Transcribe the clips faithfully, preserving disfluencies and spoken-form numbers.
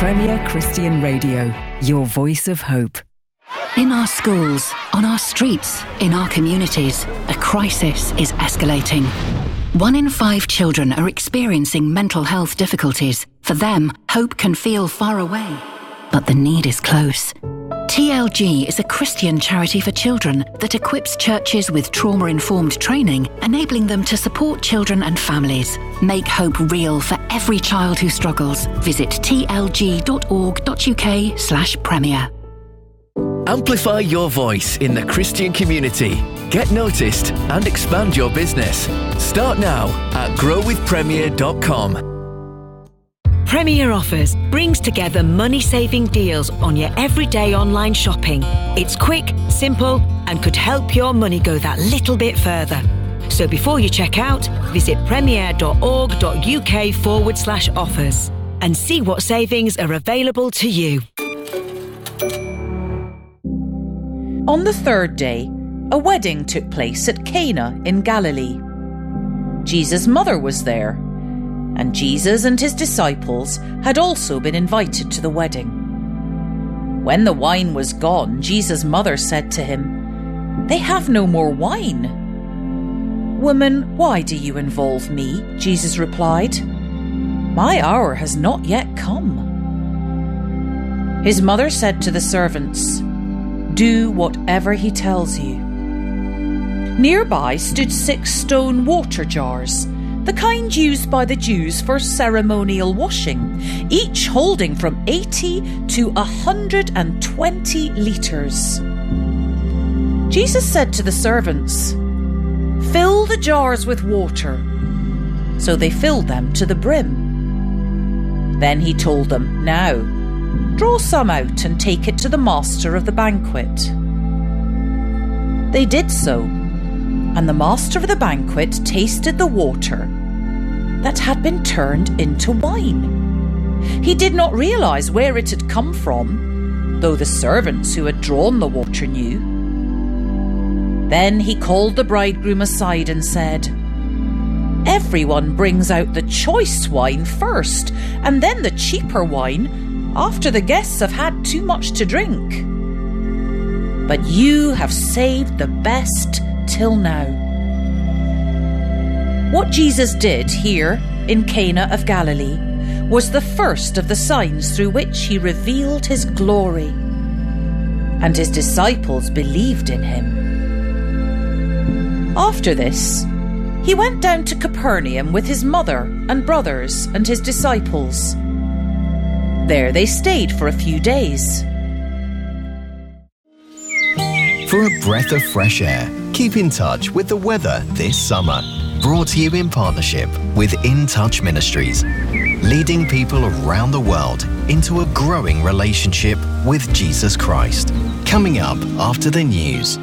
Premier Christian Radio, your voice of hope. In our schools, on our streets, in our communities, a crisis is escalating. One in five children are experiencing mental health difficulties. For them, hope can feel far away, but the need is close. T L G is a Christian charity for children that equips churches with trauma-informed training, enabling them to support children and families. Make hope real for every child who struggles. Visit t l g dot org dot u k slash premier. Amplify your voice in the Christian community. Get noticed and expand your business. Start now at grow with premier dot com. Premier Offers brings together money-saving deals on your everyday online shopping. It's quick, simple, and could help your money go that little bit further. So before you check out, visit premier dot org dot u k forward slash offers and see what savings are available to you. On the third day, a wedding took place at Cana in Galilee. Jesus' mother was there, and Jesus and his disciples had also been invited to the wedding. When the wine was gone, Jesus' mother said to him, "They have no more wine." "Woman, why do you involve me?" Jesus replied. "My hour has not yet come." His mother said to the servants, "Do whatever he tells you." Nearby stood six stone water jars, the kind used by the Jews for ceremonial washing, each holding from eighty to one hundred twenty litres. Jesus said to the servants, "Fill the jars with water." So they filled them to the brim. Then he told them, "Now, draw some out and take it to the master of the banquet." They did so, and the master of the banquet tasted the water that had been turned into wine. He did not realise where it had come from, though the servants who had drawn the water knew. Then he called the bridegroom aside and said, "Everyone brings out the choice wine first, and then the cheaper wine after the guests have had too much to drink. But you have saved the best till now." What Jesus did here in Cana of Galilee was the first of the signs through which he revealed his glory, and his disciples believed in him. After this, he went down to Capernaum with his mother and brothers and his disciples. There they stayed for a few days. For a breath of fresh air, keep in touch with the weather this summer. Brought to you in partnership with In Touch Ministries, leading people around the world into a growing relationship with Jesus Christ. Coming up after the news.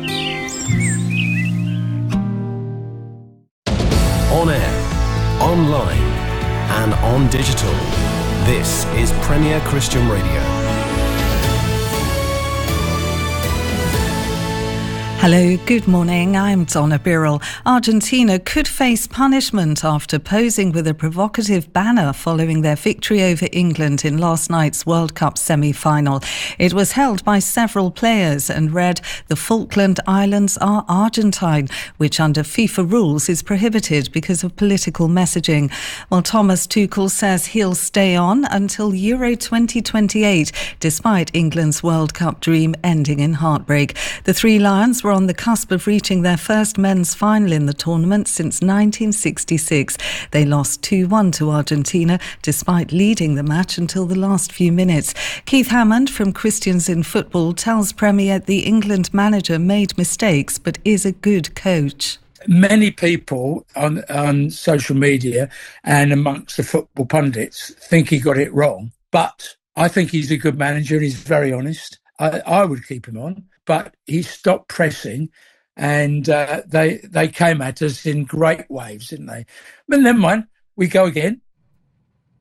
On air, online, and on digital. This is Premier Christian Radio. Hello, good morning. I'm Donna Birrell. Argentina could face punishment after posing with a provocative banner following their victory over England in last night's World Cup semi-final. It was held by several players and read, "The Falkland Islands are Argentine," which under FIFA rules is prohibited because of political messaging. Well, Thomas Tuchel says he'll stay on until Euro twenty twenty-eight, despite England's World Cup dream ending in heartbreak. The Three Lions were on the cusp of reaching their first men's final in the tournament since nineteen sixty-six. They lost two one to Argentina, despite leading the match until the last few minutes. Keith Hammond from Christians in Football tells Premier the England manager made mistakes but is a good coach. Many people on, on social media and amongst the football pundits think he got it wrong, but I think he's a good manager and he's very honest. I, I would keep him on. But he stopped pressing, and uh, they they came at us in great waves, didn't they? But never mind, we go again.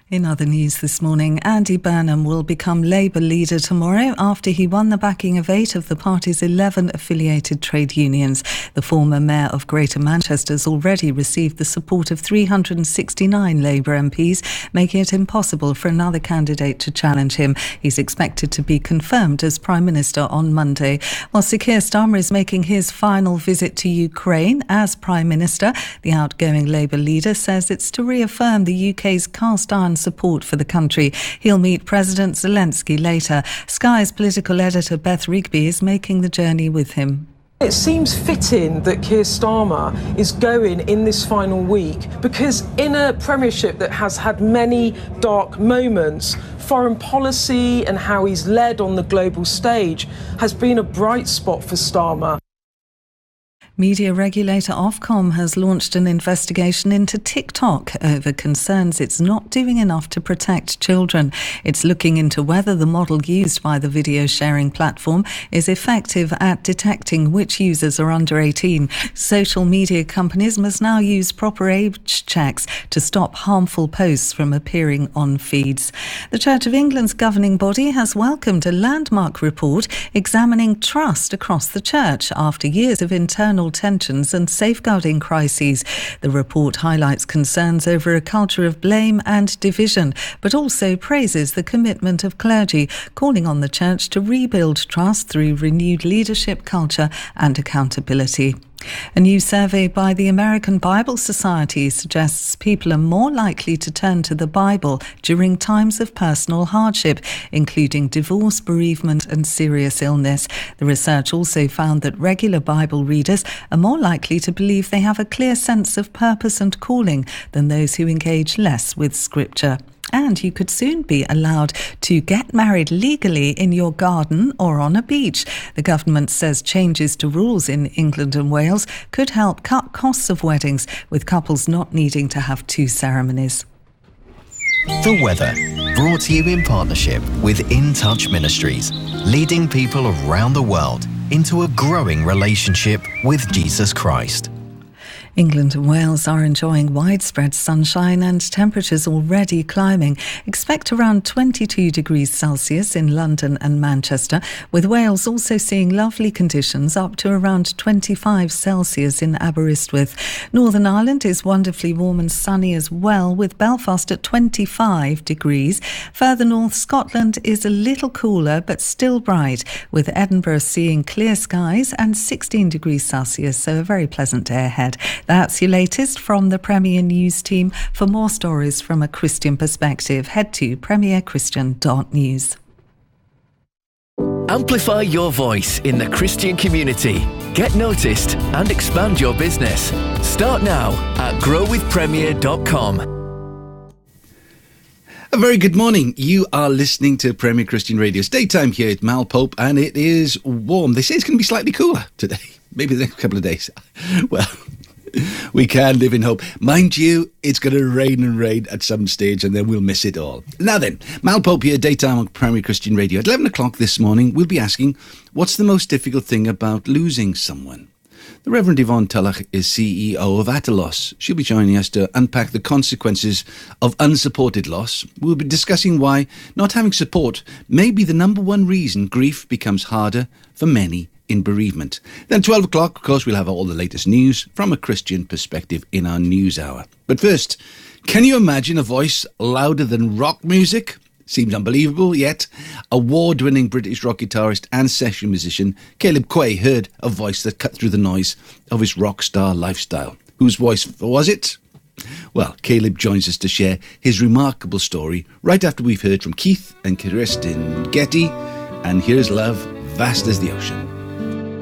In other news this morning, Andy Burnham will become Labour leader tomorrow after he won the backing of eight of the party's eleven affiliated trade unions. The former mayor of Greater Manchester has already received the support of three hundred sixty-nine Labour M Ps, making it impossible for another candidate to challenge him. He's expected to be confirmed as Prime Minister on Monday. While Sir Keir Starmer is making his final visit to Ukraine as Prime Minister, the outgoing Labour leader says it's to reaffirm the U K's cast-iron support for the country. He'll meet President Zelensky later. Sky's political editor Beth Rigby is making the journey with him. It seems fitting that Keir Starmer is going in this final week because in a premiership that has had many dark moments, foreign policy and how he's led on the global stage has been a bright spot for Starmer. Media regulator Ofcom has launched an investigation into TikTok over concerns it's not doing enough to protect children. It's looking into whether the model used by the video sharing platform is effective at detecting which users are under eighteen. Social media companies must now use proper age checks to stop harmful posts from appearing on feeds. The Church of England's governing body has welcomed a landmark report examining trust across the church after years of internal tensions and safeguarding crises. The report highlights concerns over a culture of blame and division, but also praises the commitment of clergy, calling on the church to rebuild trust through renewed leadership, culture and accountability. A new survey by the American Bible Society suggests people are more likely to turn to the Bible during times of personal hardship, including divorce, bereavement and serious illness. The research also found that regular Bible readers are more likely to believe they have a clear sense of purpose and calling than those who engage less with Scripture. And you could soon be allowed to get married legally in your garden or on a beach. The government says changes to rules in England and Wales could help cut costs of weddings, with couples not needing to have two ceremonies. The weather, brought to you in partnership with In Touch Ministries, leading people around the world into a growing relationship with Jesus Christ. England and Wales are enjoying widespread sunshine and temperatures already climbing. Expect around twenty-two degrees Celsius in London and Manchester, with Wales also seeing lovely conditions up to around twenty-five Celsius in Aberystwyth. Northern Ireland is wonderfully warm and sunny as well, with Belfast at twenty-five degrees. Further north, Scotland is a little cooler but still bright, with Edinburgh seeing clear skies and sixteen degrees Celsius, so a very pleasant day ahead. That's your latest from the Premier News team. For more stories from a Christian perspective, head to premier christian dot news. Amplify your voice in the Christian community. Get noticed and expand your business. Start now at grow with premier dot com. A very good morning. You are listening to Premier Christian Radio's Daytime here at Mal Pope, and it is warm. They say it's going to be slightly cooler today, maybe the next couple of days. Well, we can live in hope. Mind you, it's going to rain and rain at some stage and then we'll miss it all. Now then, Mal Pope here, Daytime on Primary Christian Radio. At eleven o'clock this morning, we'll be asking, what's the most difficult thing about losing someone? The Reverend Yvonne Tullach is C E O of Atalos. She'll be joining us to unpack the consequences of unsupported loss. We'll be discussing why not having support may be the number one reason grief becomes harder for many in bereavement. Then twelve o'clock, of course, we'll have all the latest news from a Christian perspective in our news hour. But first, can you imagine a voice louder than rock music? Seems unbelievable, yet award-winning British rock guitarist and session musician Caleb Quaye heard a voice that cut through the noise of his rock star lifestyle. Whose voice was it? Well, Caleb joins us to share his remarkable story right after we've heard from Keith and Kirsten Getty, and here's Love, Vast as the Ocean.